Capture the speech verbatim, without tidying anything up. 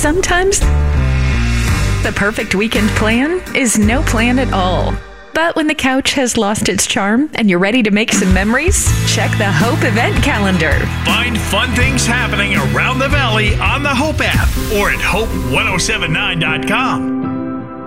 sometimes the perfect weekend plan is no plan at all. But when the couch has lost its charm and you're ready to make some memories, check the Hope event calendar. Find fun things happening around the valley on the Hope app or at hope ten seventy-nine dot com.